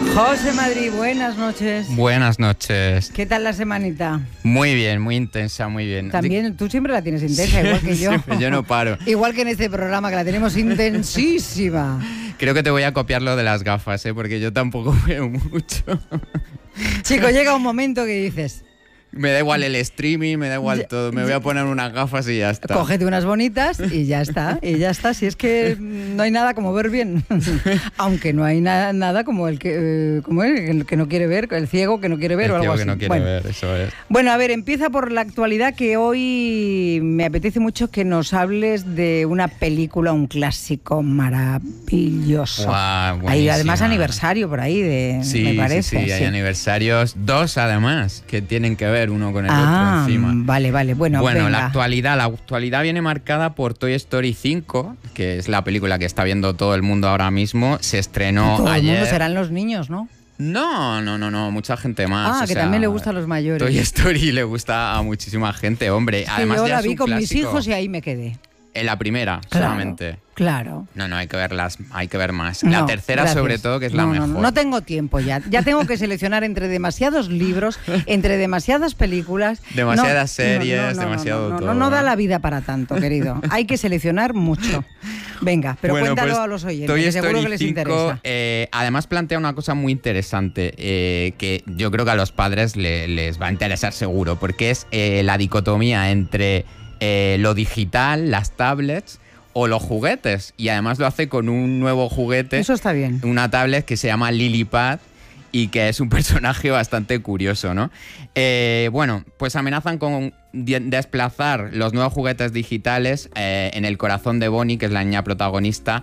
José Madrid, buenas noches. Buenas noches. ¿Qué tal la semanita? Muy bien, muy intensa, muy bien. También, tú siempre la tienes intensa, igual que yo. Siempre, yo no paro. Igual que en este programa, que la tenemos intensísima. Creo que te voy a copiar lo de las gafas, porque yo tampoco veo mucho. Chico, llega un momento que dices... Me da igual el streaming, me da igual todo. Me voy a poner unas gafas y ya está. Cógete unas bonitas y ya está. Y ya está. Si es que no hay nada como ver bien. Aunque no hay nada como el que no quiere ver, el ciego que no quiere ver o algo así. El ciego que no quiere ver, eso es. Bueno, a ver, empieza por la actualidad, que hoy me apetece mucho que nos hables de una película, un clásico maravilloso. Wow, hay además aniversario por ahí, me parece. Sí, hay aniversarios, 2 además, que tienen que ver uno con el otro encima. Vale. Bueno, venga. La actualidad viene marcada por Toy Story 5, que es la película que está viendo todo el mundo ahora mismo. Se estrenó todo ayer. El mundo serán los niños, ¿no? No, mucha gente más. Que también le gusta a los mayores. Toy Story le gusta a muchísima gente, hombre. Sí, además, yo ya la es vi un con clásico. mis hijos y ahí me quedé. En la primera, claro, solamente. Claro. No, hay que verlas, hay que ver más. No, la tercera, gracias. sobre todo, que es la mejor. No tengo tiempo ya. Ya tengo que seleccionar entre demasiados libros, entre demasiadas películas. Demasiadas series, demasiado todo. No da la vida para tanto, querido. Hay que seleccionar mucho. Venga, pero bueno, cuéntalo pues, a los oyentes, Toy que Story seguro que les 5, interesa. Además plantea una cosa muy interesante, que yo creo que a los padres les va a interesar seguro, porque es la dicotomía entre lo digital, las tablets o los juguetes. Y además lo hace con un nuevo juguete. Eso está bien. Una tablet que se llama Lilipad y que es un personaje bastante curioso, ¿no? Bueno, pues amenazan con desplazar los nuevos juguetes digitales en el corazón de Bonnie, que es la niña protagonista,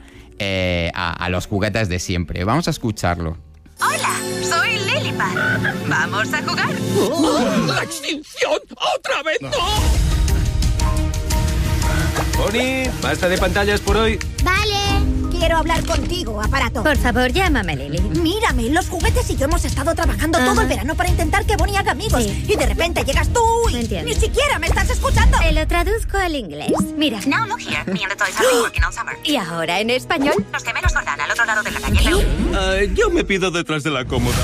a los juguetes de siempre. Vamos a escucharlo. Hola, soy Lilipad. ¿Vamos a jugar? ¡La extinción! ¡Otra vez no! Bonnie, basta de pantallas por hoy. Vale. Quiero hablar contigo, aparato. Por favor, llámame Lily. Mírame, los juguetes y yo hemos estado trabajando todo el verano para intentar que Bonnie haga amigos. Sí. Y de repente llegas tú y Entiendo. ni siquiera me estás escuchando. Te lo traduzco al inglés. Mira. Now look here, me and the toys have been working all summer. ¿Y ahora en español? Los gemelos Gordon al otro lado de la calle. Yo me pido detrás de la cómoda.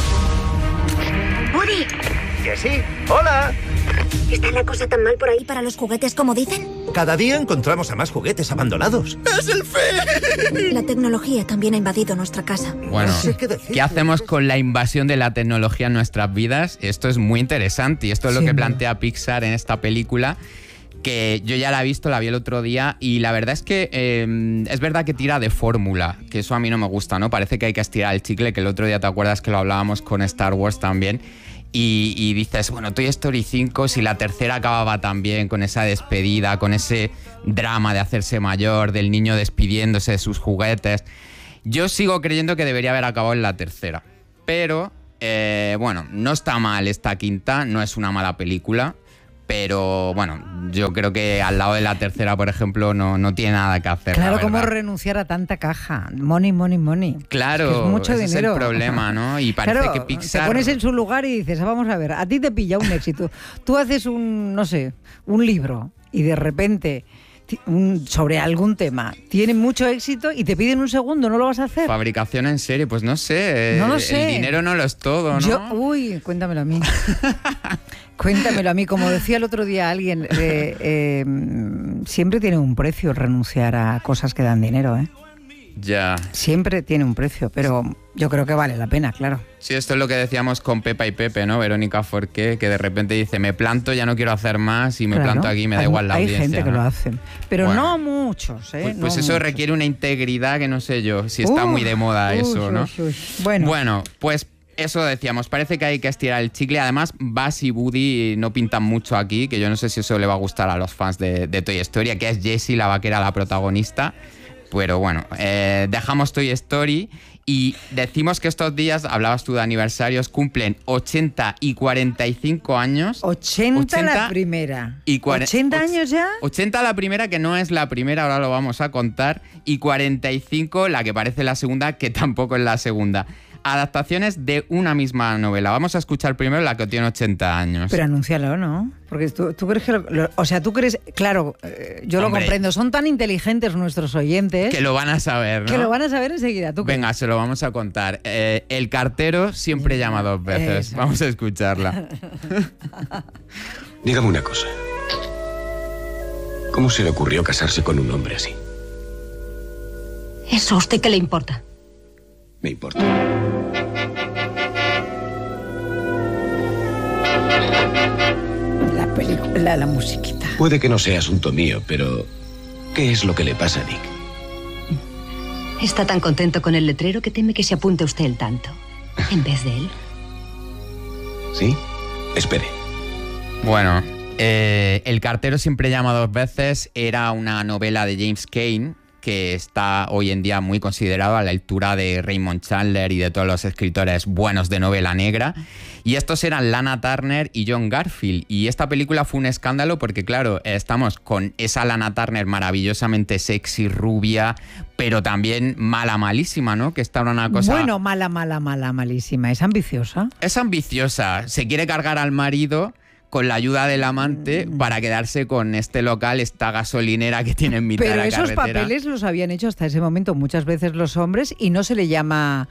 Woody, Que sí. ¡Hola! ¿Está la cosa tan mal por ahí para los juguetes como dicen? Cada día encontramos a más juguetes abandonados. ¡Es el fe! La tecnología también ha invadido nuestra casa. Bueno, No sé qué decir. ¿qué hacemos con la invasión de la tecnología en nuestras vidas? Esto es muy interesante y esto es lo que plantea Pixar en esta película, que yo ya la he visto, la vi el otro día y la verdad es que es verdad que tira de fórmula, que eso a mí no me gusta, ¿no? Parece que hay que estirar el chicle, que el otro día te acuerdas que lo hablábamos con Star Wars también. Y dices, bueno, Toy Story 5, si la tercera acababa tan bien, con esa despedida, con ese drama de hacerse mayor, del niño despidiéndose de sus juguetes, yo sigo creyendo que debería haber acabado en la tercera. Pero, bueno, no está mal esta quinta, no es una mala película, pero bueno, yo creo que al lado de la tercera, por ejemplo, no tiene nada que hacer. Claro, la ¿cómo verdad. renunciar a tanta caja? Money. Claro, es que es mucho ese dinero. es el problema, ¿no? Y parece claro, que Pixar... te pones en su lugar y dices, vamos a ver, a ti te pilla un éxito. Tú haces un libro y de repente sobre algún tema tiene mucho éxito y te piden un segundo, ¿no lo vas a hacer? Fabricación en serie, pues no sé. No lo sé. El dinero no lo es todo, ¿no? Cuéntamelo a mí. Cuéntamelo a mí. Como decía el otro día alguien, siempre tiene un precio renunciar a cosas que dan dinero, ¿eh? Ya. Siempre tiene un precio, pero yo creo que vale la pena, claro. Sí, esto es lo que decíamos con Pepa y Pepe, ¿no? Verónica Forqué, que de repente dice, me planto, ya no quiero hacer más y me planto aquí, me da igual la audiencia. Hay gente que ¿no? lo hacen, pero Bueno. no muchos, ¿eh? Pues no eso muchos. requiere una integridad que no sé yo, si está muy de moda eso, ¿no? Bueno, pues eso decíamos, parece que hay que estirar el chicle. Además, Buzz y Woody no pintan mucho aquí, que yo no sé si eso le va a gustar a los fans de Toy Story, que es Jessie, la vaquera, la protagonista. Pero bueno, dejamos Toy Story y decimos que estos días, hablabas tú de aniversarios, cumplen 80 y 45 años. 80 la primera. Y ¿80 años ya? 80 la primera, que no es la primera, ahora lo vamos a contar, y 45 la que parece la segunda, que tampoco es la segunda. adaptaciones de una misma novela. Vamos a escuchar primero la que tiene 80 años. Pero anúncialo, ¿no? Porque tú crees que... tú crees... Claro, yo lo comprendo. Son tan inteligentes nuestros oyentes... Que lo van a saber, ¿no? Que lo van a saber enseguida. ¿Tú Venga, se lo vamos a contar. El cartero siempre llama 2 veces. Eso. Vamos a escucharla. Dígame una cosa. ¿Cómo se le ocurrió casarse con un hombre así? ¿Eso a usted qué le importa? Me importa. La película, la musiquita. Puede que no sea asunto mío, pero ¿qué es lo que le pasa a Nick? Está tan contento con el letrero que teme que se apunte usted el tanto, en vez de él. ¿Sí? Espere. Bueno, El cartero siempre llama 2 veces era una novela de James Cain que está hoy en día muy considerado a la altura de Raymond Chandler y de todos los escritores buenos de novela negra. Y estos eran Lana Turner y John Garfield. Y esta película fue un escándalo porque, claro, estamos con esa Lana Turner maravillosamente sexy, rubia, pero también mala, malísima, ¿no? Que está una cosa... Bueno, mala, malísima. ¿Es ambiciosa? Es ambiciosa. Se quiere cargar al marido con la ayuda del amante para quedarse con este local, esta gasolinera que tiene en mitad de la carretera. Pero esos papeles los habían hecho hasta ese momento muchas veces los hombres y no se le llama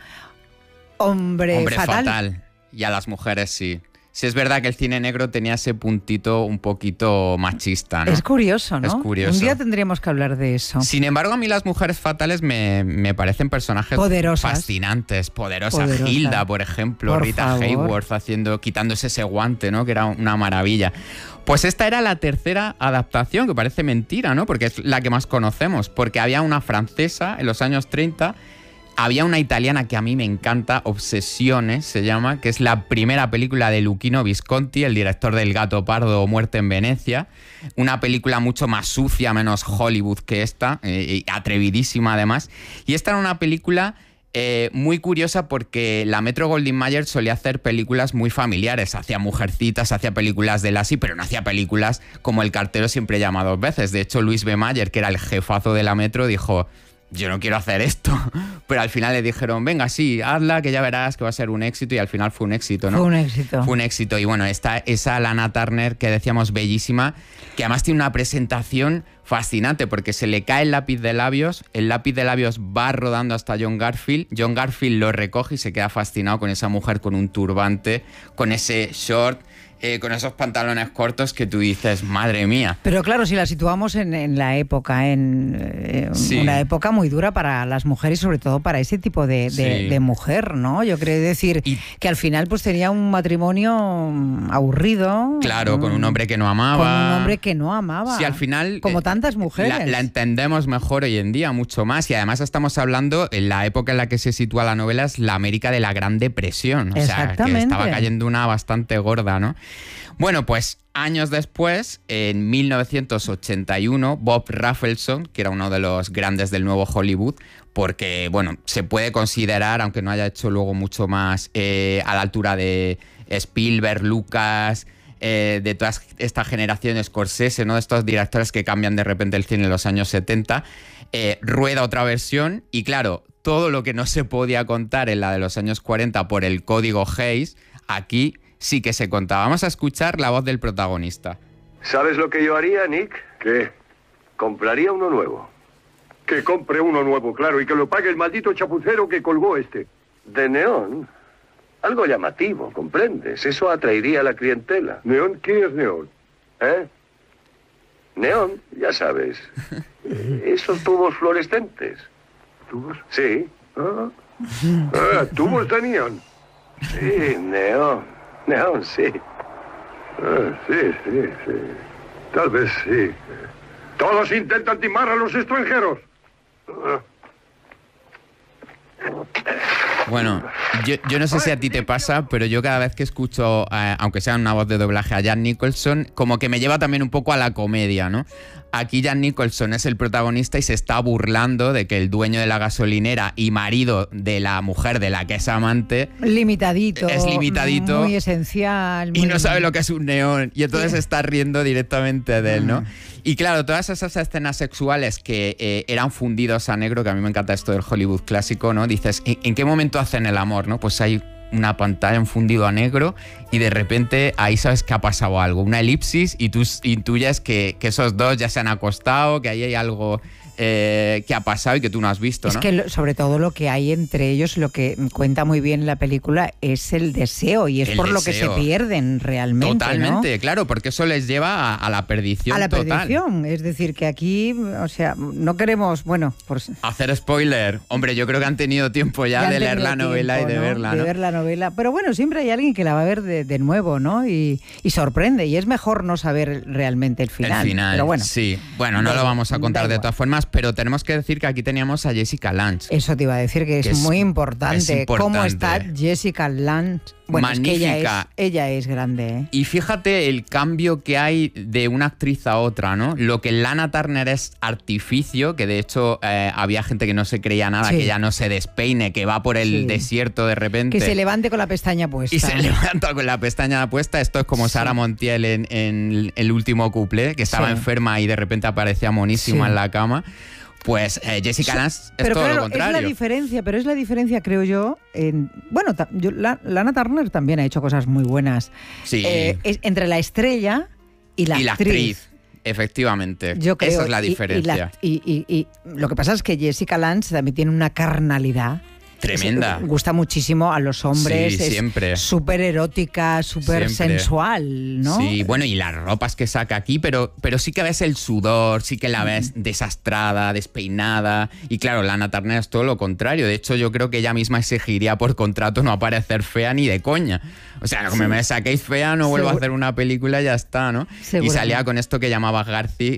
hombre fatal. Y a las mujeres sí. Sí, es verdad que el cine negro tenía ese puntito un poquito machista, ¿no? Es curioso, ¿no? Es curioso. Un día tendríamos que hablar de eso. Sin embargo, a mí las mujeres fatales me parecen personajes poderosas. Fascinantes. Poderosas. Hilda, por ejemplo, por Rita favor. Hayworth quitándose ese guante, ¿no? Que era una maravilla. Pues esta era la tercera adaptación, que parece mentira, ¿no? Porque es la que más conocemos. Porque había una francesa en los años 30... Había una italiana que a mí me encanta, Obsessione se llama, que es la primera película de Luchino Visconti, el director del Gato Pardo o Muerte en Venecia. Una película mucho más sucia, menos Hollywood que esta, atrevidísima además. Y esta era una película muy curiosa porque la Metro-Goldwyn-Mayer solía hacer películas muy familiares. Hacía Mujercitas, hacía películas de Lassie, pero no hacía películas como El cartero siempre llama 2 veces. De hecho, Louis B. Mayer, que era el jefazo de la Metro, dijo... Yo no quiero hacer esto, pero al final le dijeron, venga, sí, hazla, que ya verás que va a ser un éxito, y al final fue un éxito, ¿no? Fue un éxito. Fue un éxito, y bueno, esa Lana Turner que decíamos bellísima, que además tiene una presentación fascinante, porque se le cae el lápiz de labios va rodando hasta John Garfield lo recoge y se queda fascinado con esa mujer con un turbante, con ese short... con esos pantalones cortos que tú dices, madre mía. Pero claro, si la situamos en la época, sí. Una época muy dura para las mujeres, sobre todo para ese tipo de mujer, ¿no? Yo creo decir que al final pues tenía un matrimonio aburrido. Claro, con un hombre que no amaba. Sí, al final... Como tantas mujeres. La entendemos mejor hoy en día, mucho más. Y además estamos hablando, en la época en la que se sitúa la novela, es la América de la Gran Depresión. O sea, que estaba cayendo una bastante gorda, ¿no? Bueno, pues años después, en 1981, Bob Rafelson, que era uno de los grandes del nuevo Hollywood, porque, bueno, se puede considerar, aunque no haya hecho luego mucho más, a la altura de Spielberg, Lucas, de toda esta generación, Scorsese, ¿no? De estos directores que cambian de repente el cine en los años 70, rueda otra versión y, claro, todo lo que no se podía contar en la de los años 40 por el código Hays, aquí sí que se contaba. Vamos a escuchar la voz del protagonista. ¿Sabes lo que yo haría, Nick? ¿Qué? Compraría uno nuevo. Que compre uno nuevo, claro, y que lo pague el maldito chapucero que colgó este. ¿De neón? Algo llamativo, ¿comprendes? Eso atraería a la clientela. ¿Neón? ¿Qué es neón? ¿Eh? Neón, ya sabes. Esos tubos fluorescentes. ¿Tubos? Sí. Tubos de neón. Sí, neón. Neón, sí. Sí. Tal vez sí. Todos intentan timar a los extranjeros. Bueno, yo no sé si a ti te pasa, pero yo cada vez que escucho, aunque sea una voz de doblaje a Jack Nicholson, como que me lleva también un poco a la comedia, ¿no? aquí Jack Nicholson es el protagonista y se está burlando de que el dueño de la gasolinera y marido de la mujer de la que es amante limitadito, es limitadito, muy esencial, y no sabe lo que es un neón, y entonces se está riendo directamente de él, ¿no? Y claro, todas esas escenas sexuales que eran fundidos a negro, que a mí me encanta esto del Hollywood clásico, ¿no? Dices, ¿en qué momento hacen el amor, no? Pues hay una pantalla en fundido a negro y de repente ahí sabes que ha pasado algo, una elipsis, y tú intuyes que esos dos ya se han acostado, que ahí hay algo que ha pasado y que tú no has visto, ¿no? Es que sobre todo lo que hay entre ellos, lo que cuenta muy bien la película, es el deseo, y es por lo que se pierden realmente. Totalmente, ¿no? Claro, porque eso les lleva a la perdición total. A la perdición, es decir, que aquí, o sea, no queremos, bueno... Hacer spoiler. Hombre, yo creo que han tenido tiempo ya de leer la novela y de verla, ¿no? De ver la novela. Pero bueno, siempre hay alguien que la va a ver de nuevo, ¿no? Y sorprende, y es mejor no saber realmente el final. El final, pero bueno, sí. Bueno, no lo vamos a contar de todas formas, pero tenemos que decir que aquí teníamos a Jessica Lange. Eso te iba a decir, que es muy importante. ¿Cómo está Jessica Lange? Bueno, magnífica. Es que ella es grande, ¿eh? Y fíjate el cambio que hay de una actriz a otra, ¿no? Lo que Lana Turner es artificio, que de hecho había gente que no se creía nada, que ya no se despeine, que va por el desierto de repente. Que se levante con la pestaña puesta. Y se levanta con la pestaña puesta. Esto es como Sara Montiel en el último cuplé, que estaba enferma y de repente aparecía monísima en la cama. Pues Jessica Lange es todo lo contrario. Es la diferencia, creo yo. Lana Turner también ha hecho cosas muy buenas. Sí. Es entre la estrella y la actriz. Efectivamente. Yo creo, esa es la diferencia. Y lo que pasa es que Jessica Lange también tiene una carnalidad tremenda. Gusta muchísimo a los hombres. Sí, siempre. Súper erótica, súper sensual, ¿no? Sí, bueno, y las ropas que saca aquí, pero sí que ves el sudor, sí que la ves desastrada, despeinada. Y claro, Lana Turner es todo lo contrario. De hecho, yo creo que ella misma exigiría por contrato no aparecer fea ni de coña. O sea, como me saquéis fea, no vuelvo a hacer una película y ya está, ¿no? Y salía con esto que llamaba Garci,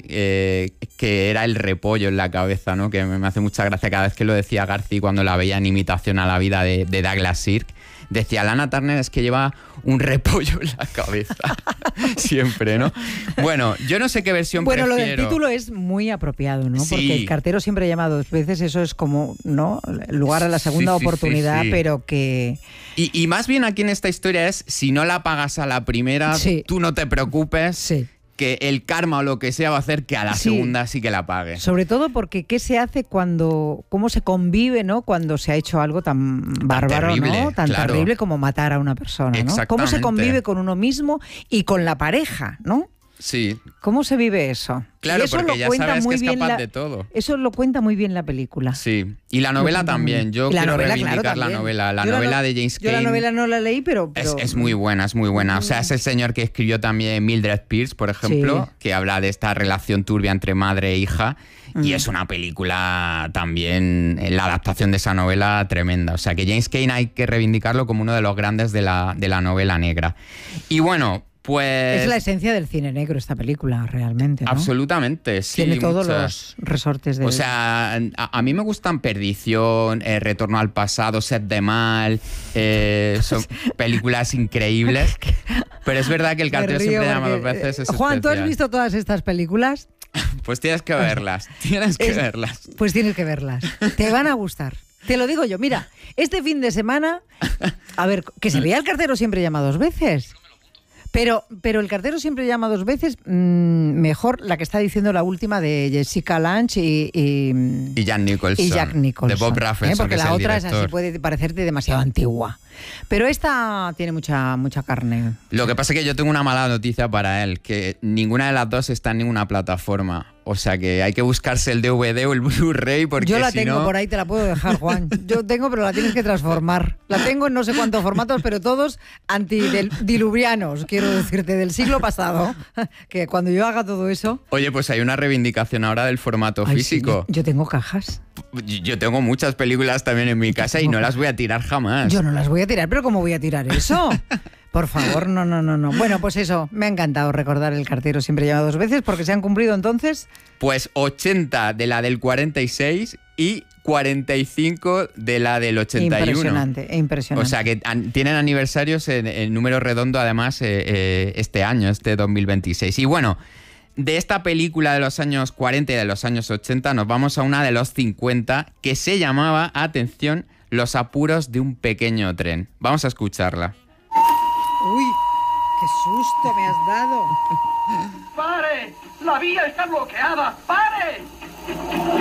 que era el repollo en la cabeza, ¿no? Que me hace mucha gracia cada vez que lo decía Garci cuando la veía en imitación a la vida de Douglas Sirk. Decía, Lana Turner es que lleva un repollo en la cabeza. Siempre, ¿no? Bueno, yo no sé qué versión prefiero. Bueno, lo del título es muy apropiado, ¿no? Sí. Porque el cartero siempre llama 2 veces, eso es como, ¿no? Lugar a la segunda oportunidad, pero que... Y más bien aquí en esta historia es, si no la pagas a la primera, tú no te preocupes. Que el karma o lo que sea va a hacer que a la segunda sí que la pague. Sobre todo porque ¿qué se hace cómo se convive, ¿no? Cuando se ha hecho algo tan bárbaro, terrible, ¿no? Tan terrible como matar a una persona, ¿no? ¿Cómo se convive con uno mismo y con la pareja, ¿no? Sí. ¿Cómo se vive eso? Claro, porque ya sabes que es capaz de todo. Eso lo cuenta muy bien la película. Sí. Y la novela también. Yo quiero reivindicar la novela. La novela de James Cain. Yo la novela no la leí, pero... Es muy buena, es muy buena. O sea, es el señor que escribió también Mildred Pierce, por ejemplo, que habla de esta relación turbia entre madre e hija. Y es una película también, la adaptación de esa novela tremenda. O sea, que James Cain hay que reivindicarlo como uno de los grandes de la novela negra. Y bueno... Pues... Es la esencia del cine negro esta película, realmente, ¿no? Absolutamente, sí. Tiene todos los resortes de... O sea, a mí me gustan Perdición, Retorno al pasado, Set de Mal, son películas increíbles, pero es verdad que El cartero siempre llama 2 veces, es Juan, especial. ¿tú has visto todas estas películas? Pues tienes que verlas, verlas. Pues tienes que verlas, te van a gustar. Te lo digo yo, mira, este fin de semana, a ver, que se vea El cartero siempre llama 2 veces. Pero El cartero siempre llama 2 veces, mejor la que está diciendo la última de Jessica Lange y Jack Nicholson. Y Jack Nicholson. De Bob Rafelson, porque la otra es así, puede parecerte demasiado antigua. Pero esta tiene mucha carne. Lo que pasa es que yo tengo una mala noticia para él, que ninguna de las dos está en ninguna plataforma. O sea que hay que buscarse el DVD o el Blu-ray porque yo la si tengo no... por ahí, te la puedo dejar, Juan. Yo tengo, pero la tienes que transformar. La tengo en no sé cuántos formatos, pero todos antidiluvianos, quiero decirte, del siglo pasado. Que cuando yo haga todo eso... Oye, pues hay una reivindicación ahora del formato físico. Sí, yo tengo cajas. Yo tengo muchas películas también en mi casa y no las voy a tirar jamás. Yo no las voy a tirar, pero ¿cómo voy a tirar eso? Por favor, no. Bueno, pues eso, me ha encantado recordar El cartero siempre llama 2 veces, porque se han cumplido entonces... Pues 80 de la del 46 y 45 de la del 81. Impresionante. O sea que tienen aniversarios en número redondo además este año, este 2026. Y bueno... de esta película de los años 40 y de los años 80 nos vamos a una de los 50 que se llamaba, atención, Los apuros de un pequeño tren. Vamos a escucharla. Uy, qué susto me has dado. ¡Pare! ¡La vía está bloqueada! ¡Pare!